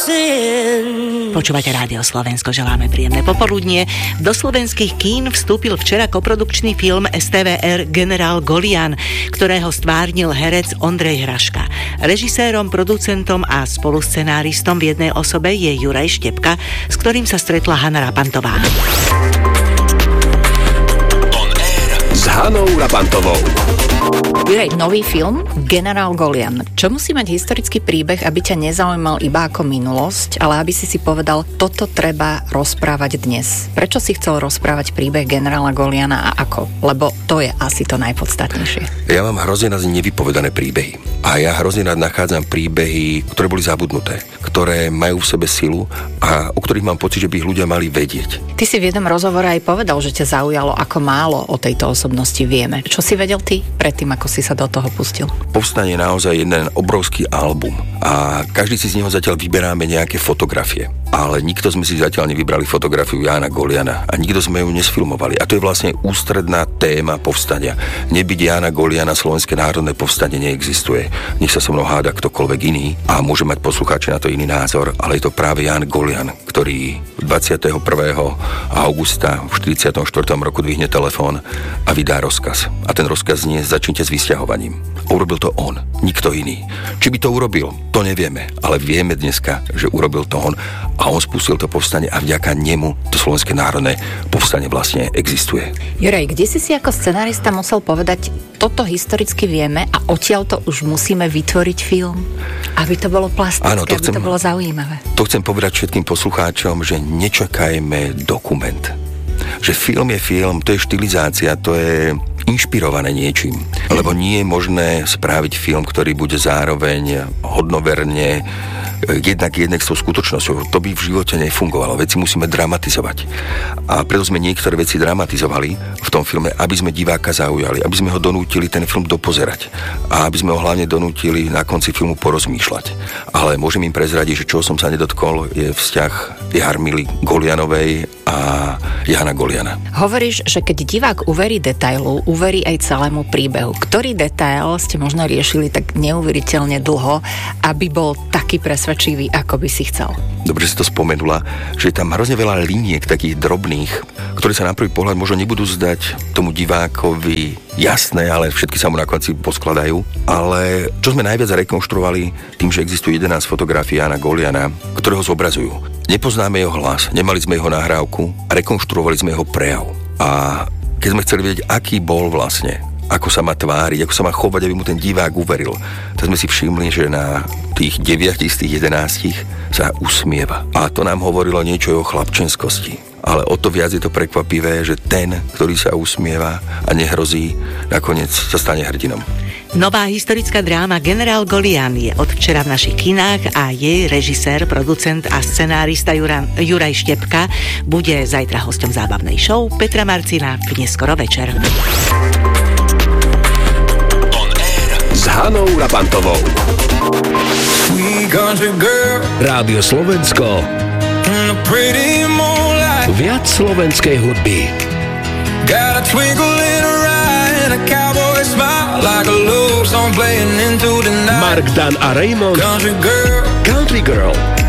Počúvate Rádio Slovensko, želáme príjemné popoludnie. Do slovenských kín vstúpil včera koprodukčný film STVR Generál Golian, ktorého stvárnil herec Ondrej Hraška. Režisérom, producentom a spoluscenáristom v jednej osobe je Juraj Štepka, s ktorým sa stretla Hana Rapantová. On Air s Hanou Rapantovou. Juraj, nový film Generál Golian. Čo musí mať historický príbeh, aby ťa nezaujímal iba ako minulosť, ale aby si povedal, toto treba rozprávať dnes? Prečo si chcel rozprávať príbeh generála Goliana a ako? Lebo to je asi to najpodstatnejšie. Ja mám hrozne rád nevypovedané príbehy. A ja hrozne rád nachádzam príbehy, ktoré boli zabudnuté, ktoré majú v sebe silu a o ktorých mám pocit, že by ich ľudia mali vedieť. Ty si v jednom rozhovore aj povedal, že ťa zaujalo, ako málo o tejto osobnosti vieme. Čo si vedel ty predtým, ako si sa do toho pustil? Povstanie je naozaj jeden obrovský album a každý si z neho zatiaľ vyberáme nejaké fotografie. Ale nikto sme si zatiaľ nevybrali fotografiu Jána Goliana a nikto sme ju nesfilmovali. A to je vlastne ústredná téma povstania. Nebyť Jána Goliana, Slovenské národné povstanie neexistuje. Nech sa so mnou háda ktokoľvek iný a môže mať poslucháči na to iný názor, ale je to práve Ján Golian, ktorý 21. augusta v 44. roku dvihne telefón a vydá rozkaz. A ten rozkaz znie: začnite s vysťahovaním. Urobil to on, nikto iný. Či by to urobil, to nevieme, ale vieme dneska, že urobil to on a on spustil to povstanie a vďaka nemu to Slovenské národné povstanie vlastne existuje. Juraj, kde si ako scenárista musel povedať, toto historicky vieme a odtiaľ to už musíme vytvoriť film, aby to bolo plastické, aby to bolo zaujímavé? To chcem povedať všetkým poslucháčom, že nečakajme dokument. Že film je film, to je štilizácia, to je inšpirované niečím. Lebo nie je možné spraviť film, ktorý bude zároveň hodnoverne jednak s tou skutočnosťou. To by v živote nefungovalo. Veci musíme dramatizovať. A preto sme niektoré veci dramatizovali v tom filme, aby sme diváka zaujali, aby sme ho donútili ten film dopozerať a aby sme ho hlavne donútili na konci filmu porozmýšľať. Ale môžem im prezradiť, že čo som sa nedotkol, je vzťah Jarmily Golianovej a Jána Goliana. Hovoríš, že keď divák uverí detailu, uverí aj celému príbehu. Ktorý detail ste možno riešili tak neuveriteľne dlho, aby bol taký presvedčivý, ako by si chcel? Dobre si to spomenula, že je tam hrozne veľa liniek takých drobných, ktoré sa na prvý pohľad možno nebudú zdať tomu divákovi jasné, ale všetky sa mu na konci poskladajú. Ale čo sme najviac rekonštruovali tým, že existuje 11 fotografií Jána Goliana, ktoré ho zobrazujú. Nepoznáme jeho hlas, nemali sme jeho nahrávku a rekonštruovali sme jeho prejav. A keď sme chceli vedieť, aký bol vlastne, ako sa má tváriť, ako sa má chovať, aby mu ten divák uveril, tak sme si všimli, že na tých 9 z tých 11 sa usmieva. A to nám hovorilo niečo o chlapčenskosti. Ale o to viac je to prekvapivé, že ten, ktorý sa usmieva a nehrozí, nakoniec sa stane hrdinom. Nová historická dráma Generál Golian je od včera v našich kinách a jej režisér, producent a scenárista Juraj Štepka bude zajtra hosťom zábavnej show Petra Marcina v neskoro večer. On Air s Hanou Rapantovou. Rádio Slovensko. Viac slovenskej hudby. Got a twinkle in her eye and a cowboy smile like a love song playing into the night. Mark Dan a Raymond. Country Girl.